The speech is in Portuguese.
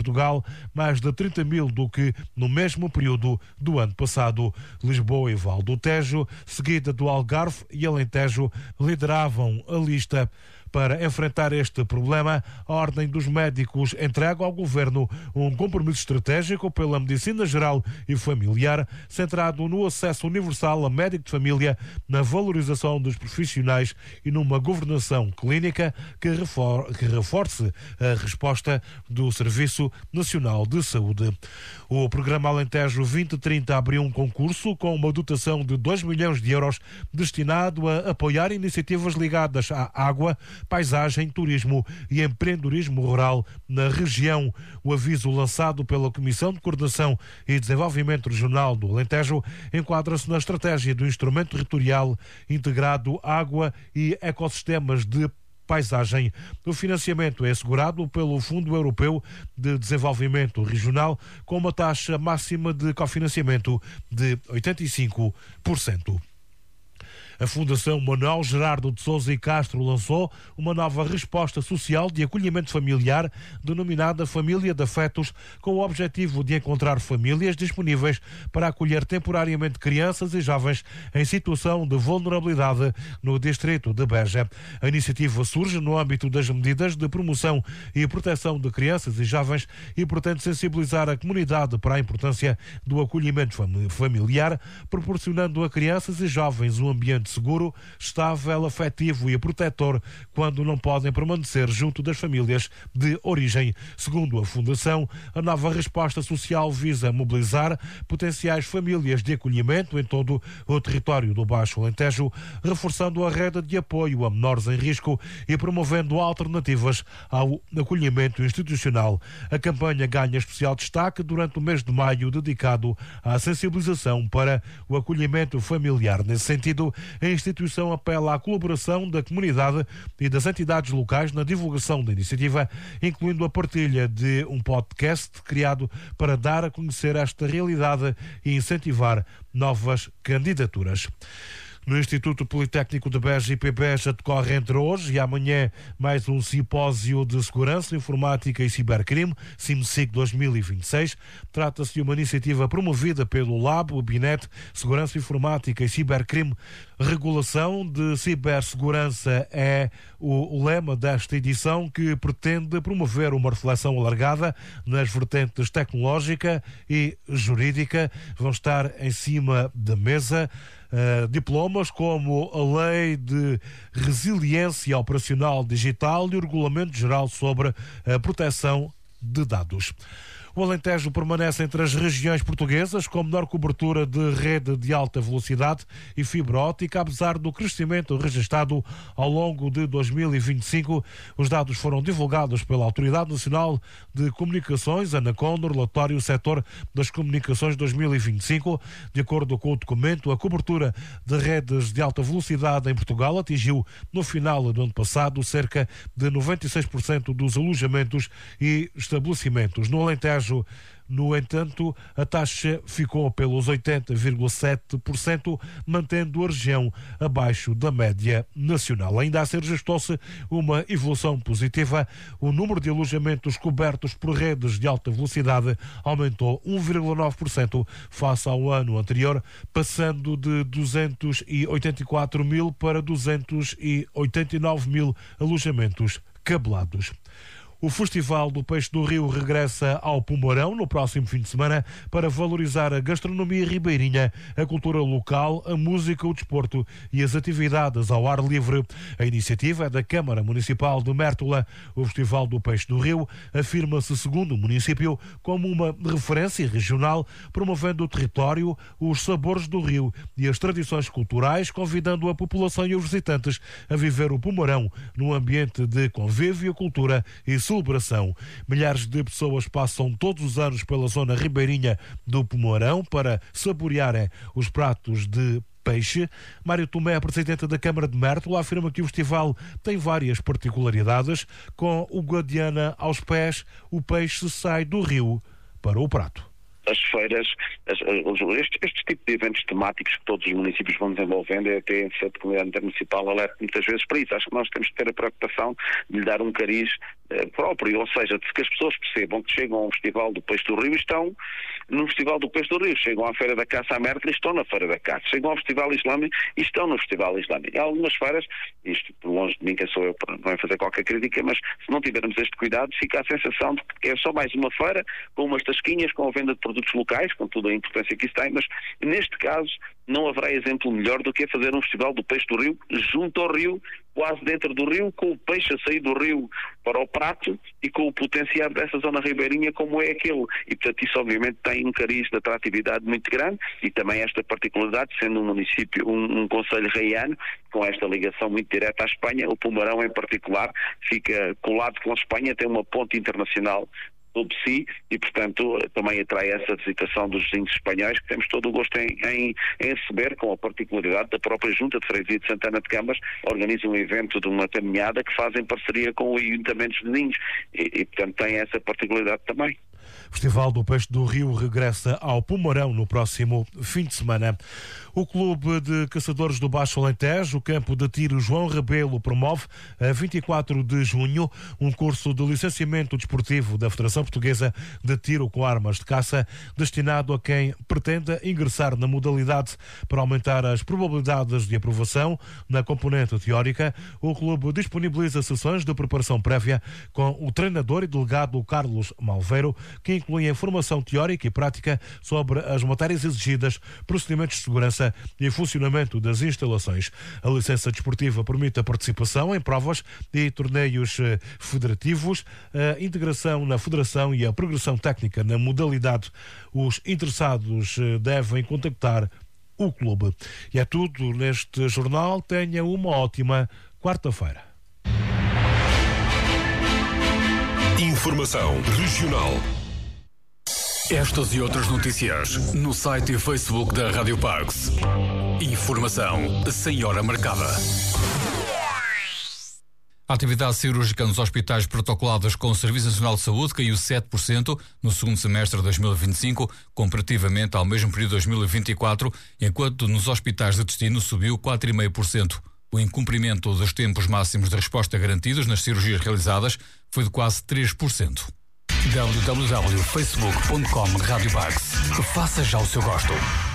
Portugal, mais de 30 mil do que no mesmo período do ano passado. Lisboa e Val do Tejo, seguida do Algarve e Alentejo, lideravam a lista. Para enfrentar este problema, a Ordem dos Médicos entrega ao Governo um compromisso estratégico pela medicina geral e familiar, centrado no acesso universal a médico de família, na valorização dos profissionais e numa governação clínica que reforce a resposta do Serviço Nacional de Saúde. O programa Alentejo 2030 abriu um concurso com uma dotação de 2 milhões de euros destinado a apoiar iniciativas ligadas à água, paisagem, turismo e empreendedorismo rural na região. O aviso lançado pela Comissão de Coordenação e Desenvolvimento Regional do Alentejo enquadra-se na estratégia do Instrumento Territorial Integrado Água e Ecossistemas de Paisagem. O financiamento é assegurado pelo Fundo Europeu de Desenvolvimento Regional com uma taxa máxima de cofinanciamento de 85%. A Fundação Manuel Gerardo de Sousa e Castro lançou uma nova resposta social de acolhimento familiar denominada Família de Afetos, com o objetivo de encontrar famílias disponíveis para acolher temporariamente crianças e jovens em situação de vulnerabilidade no distrito de Beja. A iniciativa surge no âmbito das medidas de promoção e proteção de crianças e jovens e pretende sensibilizar a comunidade para a importância do acolhimento familiar, proporcionando a crianças e jovens um ambiente seguro, estável, afetivo e protetor quando não podem permanecer junto das famílias de origem. Segundo a Fundação, a nova resposta social visa mobilizar potenciais famílias de acolhimento em todo o território do Baixo Alentejo, reforçando a rede de apoio a menores em risco e promovendo alternativas ao acolhimento institucional. A campanha ganha especial destaque durante o mês de maio, dedicado à sensibilização para o acolhimento familiar. Nesse sentido, a instituição apela à colaboração da comunidade e das entidades locais na divulgação da iniciativa, incluindo a partilha de um podcast criado para dar a conhecer esta realidade e incentivar novas candidaturas. No Instituto Politécnico de Beja, IPBeja, decorre entre hoje e amanhã mais um simpósio de segurança, informática e cibercrime, CIMSIC 2026. Trata-se de uma iniciativa promovida pelo Lab, o Binet, Segurança Informática e Cibercrime. Regulação de cibersegurança é o lema desta edição, que pretende promover uma reflexão alargada nas vertentes tecnológica e jurídica. Vão estar em cima da mesa diplomas como a Lei de Resiliência Operacional Digital e o Regulamento Geral sobre a Proteção de Dados. O Alentejo permanece entre as regiões portuguesas com menor cobertura de rede de alta velocidade e fibra óptica, apesar do crescimento registrado ao longo de 2025. Os dados foram divulgados pela Autoridade Nacional de Comunicações, ANACOM, no relatório Setor das Comunicações 2025. De acordo com o documento, a cobertura de redes de alta velocidade em Portugal atingiu, no final do ano passado, cerca de 96% dos alojamentos e estabelecimentos. No Alentejo, no entanto, a taxa ficou pelos 80,7%, mantendo a região abaixo da média nacional. Ainda assim, registrou-se uma evolução positiva. O número de alojamentos cobertos por redes de alta velocidade aumentou 1,9% face ao ano anterior, passando de 284 mil para 289 mil alojamentos cabelados. O Festival do Peixe do Rio regressa ao Pumarão no próximo fim de semana para valorizar a gastronomia ribeirinha, a cultura local, a música, o desporto e as atividades ao ar livre. A iniciativa é da Câmara Municipal de Mértola. O Festival do Peixe do Rio afirma-se, segundo o município, como uma referência regional, promovendo o território, os sabores do rio e as tradições culturais, convidando a população e os visitantes a viver o Pumarão num ambiente de convívio, cultura e celebração. Milhares de pessoas passam todos os anos pela zona ribeirinha do Pumarão para saborearem os pratos de peixe. Mário Tomé, presidente da Câmara de Mértola, afirma que o festival tem várias particularidades. Com o Guadiana aos pés, o peixe sai do rio para o prato. as feiras, estes tipos de eventos temáticos que todos os municípios vão desenvolvendo, é até a sede comunidade intermunicipal alerta muitas vezes para isso. Acho que nós temos que ter a preocupação de lhe dar um cariz próprio, ou seja, de que as pessoas percebam que chegam ao Festival do Peixe do Rio e estão no Festival do Peixe do Rio, chegam à Feira da Caça à Mértola e estão na Feira da Caça, chegam ao Festival Islâmico e estão no Festival Islâmico. Em algumas feiras, isto longe de mim, quem sou eu para não fazer qualquer crítica, mas se não tivermos este cuidado, fica a sensação de que é só mais uma feira com umas tasquinhas, com a venda de produtos locais, com toda a importância que isso tem, mas neste caso não haverá exemplo melhor do que fazer um Festival do Peixe do Rio junto ao rio, quase dentro do rio, com o peixe a sair do rio para o prato e com o potenciar dessa zona ribeirinha como é aquele. E, portanto, isso obviamente tem um cariz de atratividade muito grande e também esta particularidade, sendo um município, um concelho reiano, com esta ligação muito direta à Espanha, o Pomarão em particular fica colado com a Espanha, tem uma ponte internacional sobre si e, portanto, também atrai essa visitação dos vizinhos espanhóis que temos todo o gosto em receber, com a particularidade da própria Junta de Freguesia de Santana de Câmara, organiza um evento de uma caminhada que faz em parceria com os ayuntamentos vizinhos e, portanto, tem essa particularidade também. O Festival do Peixe do Rio regressa ao Pomarão no próximo fim de semana. O Clube de Caçadores do Baixo Alentejo, o campo de tiro João Rebelo, promove a 24 de junho um curso de licenciamento desportivo da Federação Portuguesa de Tiro com Armas de Caça, destinado a quem pretenda ingressar na modalidade. Para aumentar as probabilidades de aprovação na componente teórica, o clube disponibiliza sessões de preparação prévia com o treinador e delegado Carlos Malveiro, que incluem a formação teórica e prática sobre as matérias exigidas, procedimentos de segurança e funcionamento das instalações. A licença desportiva permite a participação em provas e torneios federativos, a integração na federação e a progressão técnica na modalidade. Os interessados devem contactar o clube. E é tudo neste jornal. Tenha uma ótima quarta-feira. Informação regional. Estas e outras notícias no site e Facebook da Rádio Parks. Informação sem hora marcada. A atividade cirúrgica nos hospitais protocolados com o Serviço Nacional de Saúde caiu 7% no segundo semestre de 2025, comparativamente ao mesmo período de 2024, enquanto nos hospitais de destino subiu 4,5%. O incumprimento dos tempos máximos de resposta garantidos nas cirurgias realizadas foi de quase 3%. www.facebook.com/radioparks. Faça já o seu gosto.